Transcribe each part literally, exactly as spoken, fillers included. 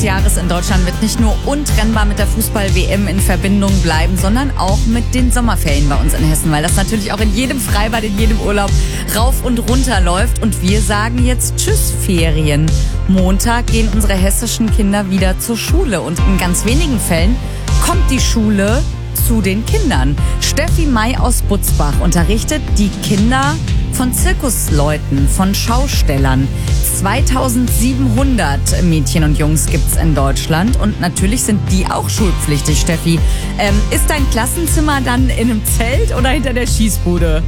Jahres in Deutschland wird nicht nur untrennbar mit der Fußball-W M in Verbindung bleiben, sondern auch mit den Sommerferien bei uns in Hessen, weil das natürlich auch in jedem Freibad, in jedem Urlaub rauf und runter läuft. Und wir sagen jetzt Tschüss Ferien. Montag gehen unsere hessischen Kinder wieder zur Schule und in ganz wenigen Fällen kommt die Schule zu den Kindern. Steffi May aus Butzbach unterrichtet die Kinder von Zirkusleuten, von Schaustellern. zweitausendsiebenhundert Mädchen und Jungs gibt's in Deutschland und natürlich sind die auch schulpflichtig, Steffi. Ähm, ist dein Klassenzimmer dann in einem Zelt oder hinter der Schießbude?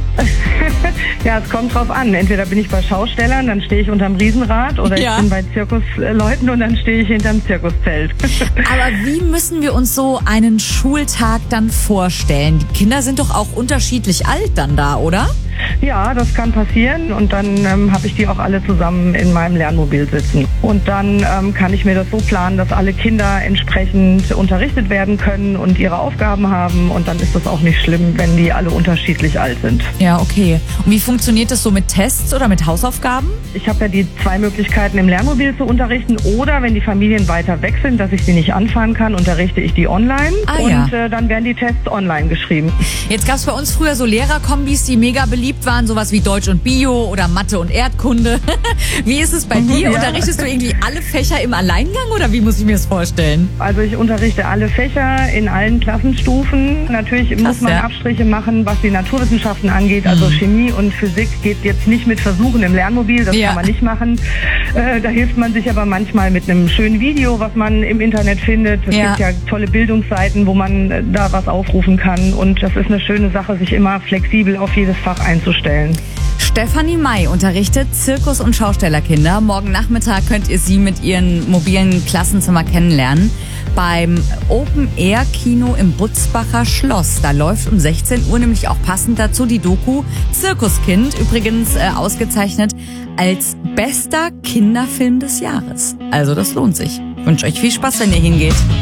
Ja, es kommt drauf an. Entweder bin ich bei Schaustellern, dann stehe ich unterm Riesenrad, oder ja. ich bin bei Zirkusleuten und dann stehe ich hinterm Zirkuszelt. Aber wie müssen wir uns so einen Schultag dann vorstellen? Die Kinder sind doch auch unterschiedlich alt dann da, oder? Ja, das kann passieren und dann ähm, habe ich die auch alle zusammen in meinem Lernmobil sitzen. Und dann ähm, kann ich mir das so planen, dass alle Kinder entsprechend unterrichtet werden können und ihre Aufgaben haben und dann ist das auch nicht schlimm, wenn die alle unterschiedlich alt sind. Ja, okay. Und wie funktioniert das so mit Tests oder mit Hausaufgaben? Ich habe ja die zwei Möglichkeiten, im Lernmobil zu unterrichten oder wenn die Familien weiter weg sind, dass ich sie nicht anfahren kann, unterrichte ich die online ah, und ja. äh, dann werden die Tests online geschrieben. Jetzt gab es bei uns früher so Lehrerkombis, die mega beliebt waren, sowas wie Deutsch und Bio oder Mathe und Erdkunde. Wie ist es bei dir? Ja. Unterrichtest du irgendwie alle Fächer im Alleingang oder wie muss ich mir das vorstellen? Also ich unterrichte alle Fächer in allen Klassenstufen. Natürlich Krass, muss man ja. Abstriche machen, was die Naturwissenschaften angeht. Also mhm. Chemie und Physik geht jetzt nicht mit Versuchen im Lernmobil, das ja. kann man nicht machen. Äh, da hilft man sich aber manchmal mit einem schönen Video, was man im Internet findet. Es ja. gibt ja tolle Bildungsseiten, wo man äh, da was aufrufen kann und das ist eine schöne Sache, sich immer flexibel auf jedes Fach einzustellen. Stefanie May unterrichtet Zirkus- und Schaustellerkinder. Morgen Nachmittag könnt ihr sie mit ihren mobilen Klassenzimmer kennenlernen. Beim Open-Air-Kino im Butzbacher Schloss. Da läuft um sechzehn Uhr nämlich auch passend dazu die Doku Zirkuskind. Übrigens äh, ausgezeichnet als bester Kinderfilm des Jahres. Also das lohnt sich. Ich wünsche euch viel Spaß, wenn ihr hingeht.